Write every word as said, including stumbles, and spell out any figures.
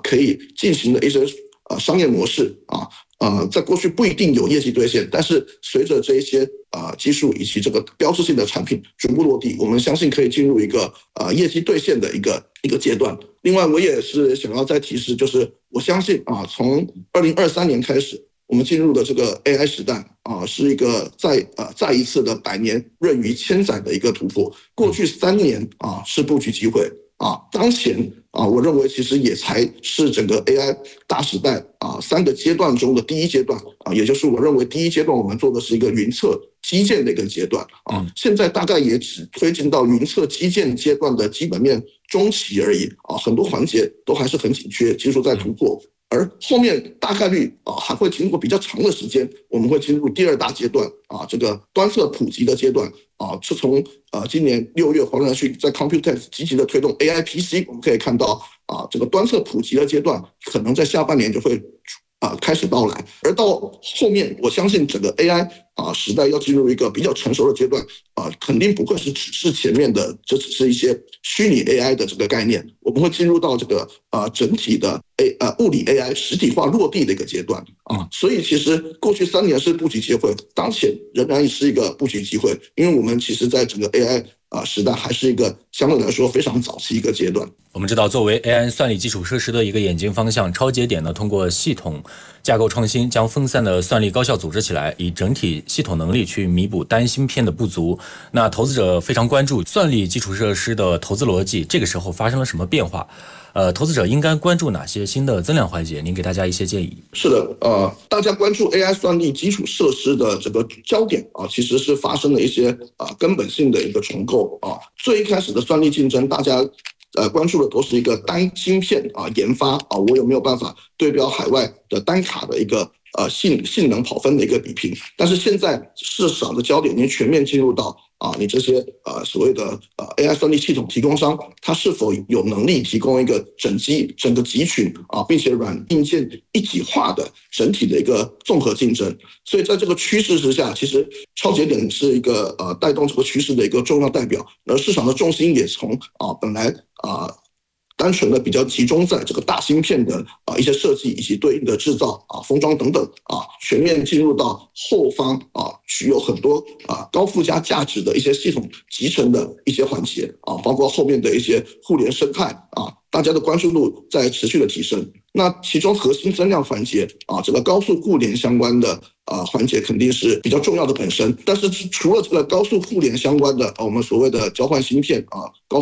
可以进行的一些呃商业模式啊。呃，在过去不一定有业绩兑现，但是随着这一些呃技术以及这个标志性的产品逐步落地，我们相信可以进入一个呃业绩兑现的一个一个阶段。另外，我也是想要再提示，就是我相信啊，从二零二三年开始，我们进入的这个 A I 时代啊，是一个再呃再一次的百年润于千载的一个突破。过去三年啊是布局机会。啊，当前啊，我认为其实也才是整个 A I 大时代啊三个阶段中的第一阶段啊，也就是我认为第一阶段我们做的是一个云测基建的一个阶段啊，现在大概也只推进到云测基建阶段的基本面中期而已啊，很多环节都还是很紧缺，技术在突破。而后面大概率啊还会经过比较长的时间，我们会进入第二大阶段啊，这个端测普及的阶段啊，是从呃今年六月黄仁勋在 Computex 积极的推动 A I P C， 我们可以看到啊，这个端测普及的阶段可能在下半年就会啊开始到来，而到后面我相信整个 A I 啊时代要进入一个比较成熟的阶段啊，肯定不会是只是前面的这只是一些虚拟 A I 的这个概念，我们会进入到这个呃整体的 A 呃物理 A I 实体化落地的一个阶段啊，所以其实过去三年是布局机会，当前仍然是一个布局机会，因为我们其实在整个 A I 啊时代还是一个相对来说非常早期一个阶段。 我们知道，作为 A I 算力基础设施的一个演进方向，超节点呢通过系统架构创新，将分散的算力高效组织起来，以整体系统能力去弥补单芯片的不足。那投资者非常关注算力基础设施的投资逻辑，这个时候发生了什么变化？呃，投资者应该关注哪些新的增量环节？您给大家一些建议。 是的，呃，大家关注 A I 算力基础设施的这个焦点啊，其实是发生了一些啊根本性的一个重构啊。最一开始的算力竞争，大家呃关注的都是一个单芯片啊研发啊，我有没有办法对标海外的单卡的一个呃性性能跑分的一个比拼？但是现在市场的焦点已经全面进入到啊，你这些呃所谓的呃 A I 算力系统提供商，它是否有能力提供一个整机整个集群啊，并且软硬件一体化的整体的一个综合竞争？所以在这个趋势之下，其实超节点是一个呃带动这个趋势的一个重要代表，而市场的重心也从啊本来啊。单纯的比较集中在这个大芯片的啊一些设计以及对应的制造啊封装等等啊，全面进入到后方啊具有很多啊高附加价值的一些系统集成的一些环节啊，包括后面的一些互联生态啊，大家的关注度在持续的提升。那其中核心增量环节啊，这个高速互联相关的啊环节肯定是比较重要的本身，但是除了这个高速互联相关的，我们所谓的交换芯片啊高